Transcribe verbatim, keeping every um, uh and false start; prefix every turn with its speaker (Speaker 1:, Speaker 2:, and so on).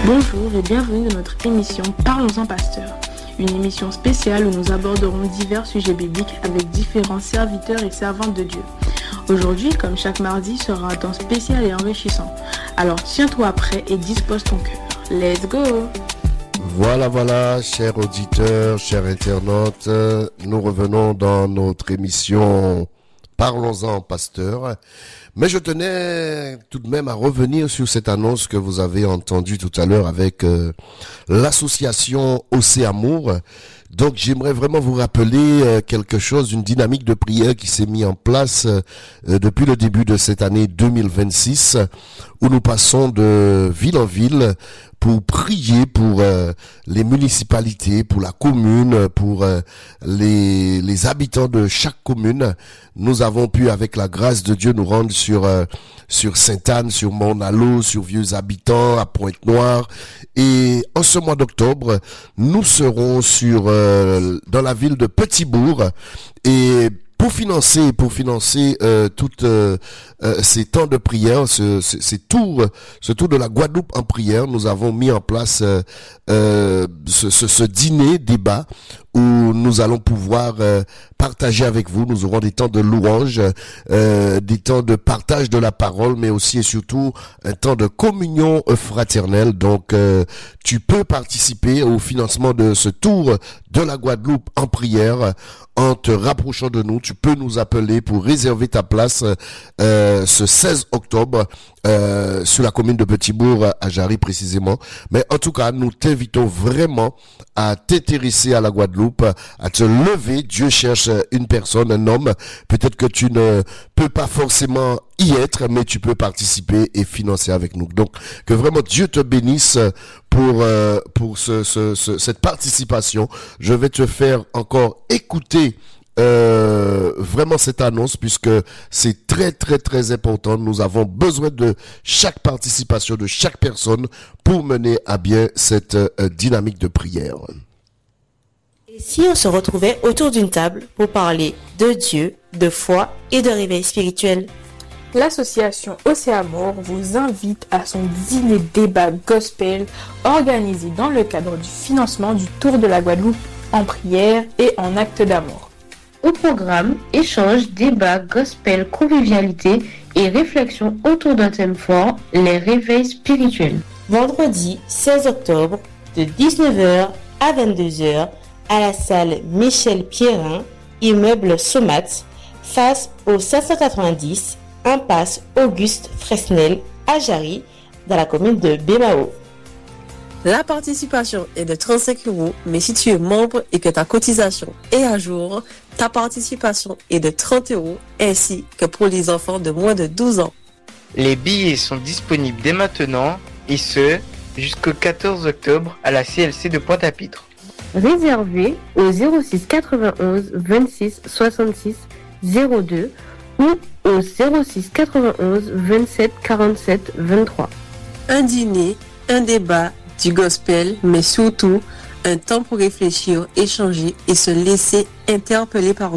Speaker 1: Bonjour et bienvenue dans notre émission Parlons-en Pasteur, une émission spéciale où nous aborderons divers sujets bibliques avec différents serviteurs et servantes de Dieu. Aujourd'hui, comme chaque mardi, sera un temps spécial et enrichissant. Alors tiens-toi prêt et dispose ton cœur. Let's go!
Speaker 2: Voilà, voilà, chers auditeurs, chers internautes, nous revenons dans notre émission Parlons-en Pasteur. Mais je tenais tout de même à revenir sur cette annonce que vous avez entendue tout à l'heure avec euh, l'association Océamour. Donc j'aimerais vraiment vous rappeler euh, quelque chose, une dynamique de prière qui s'est mise en place euh, depuis le début de cette année deux mille vingt-six, où nous passons de ville en ville pour prier pour euh, les municipalités, pour la commune, pour euh, les, les habitants de chaque commune. Nous avons pu, avec la grâce de Dieu, nous rendre sur euh, sur Sainte-Anne, sur Mont-Nalo, sur Vieux-Habitants, à Pointe-Noire. Et en ce mois d'octobre, nous serons sur euh, dans la ville de Petit-Bourg. Et pour financer, pour financer euh, toutes euh, euh, ces temps de prière, ce, ce, ces tours, ce tour de la Guadeloupe en prière, nous avons mis en place euh, euh, ce, ce, ce dîner débat où nous allons pouvoir euh, partager avec vous. Nous aurons des temps de louange, euh, des temps de partage de la parole, mais aussi et surtout un temps de communion fraternelle. Donc, euh, tu peux participer au financement de ce tour de la Guadeloupe en prière en te rapprochant de nous. Tu peux nous appeler pour réserver ta place euh, ce seize octobre euh, sur la commune de Petit-Bourg, à Jarry précisément. Mais en tout cas, nous t'invitons vraiment à t'intéresser à la Guadeloupe, à te lever. Dieu cherche une personne, un homme. Peut-être que tu ne peux pas forcément y être, mais tu peux participer et financer avec nous. Donc, que vraiment Dieu te bénisse pour euh, pour ce, ce, ce cette participation. Je vais te faire encore écouter Euh, vraiment cette annonce, puisque c'est très très très important. Nous avons besoin de chaque participation de chaque personne pour mener à bien cette euh, dynamique de prière.
Speaker 3: Et si on se retrouvait autour d'une table pour parler de Dieu, de foi et de réveil spirituel?
Speaker 1: L'association Océamour vous invite à son dîner débat gospel organisé dans le cadre du financement du Tour de la Guadeloupe en prière et en acte d'amour.
Speaker 4: Au programme, échanges, débats, gospel, convivialité et réflexion autour d'un thème fort, les réveils spirituels.
Speaker 3: Vendredi seize octobre, de dix-neuf heures à vingt-deux heures, à la salle Michel Pierrin, immeuble Somat, face au cinq cent quatre-vingt-dix, impasse Auguste Fresnel, à Jarry, dans la commune de Bémao.
Speaker 5: La participation est de trente-cinq euros, mais si tu es membre et que ta cotisation est à jour, ta participation est de trente euros, ainsi que pour les enfants de moins de douze ans.
Speaker 6: Les billets sont disponibles dès maintenant, et ce, jusqu'au quatorze octobre à la C L C de Pointe-à-Pitre.
Speaker 4: Réservé au zéro six quatre-vingt-onze vingt-six soixante-six zéro deux ou au zéro six quatre-vingt-onze vingt-sept quarante-sept vingt-trois.
Speaker 5: Un dîner, un débat, du gospel, mais surtout un temps pour réfléchir, échanger et se laisser interpeller par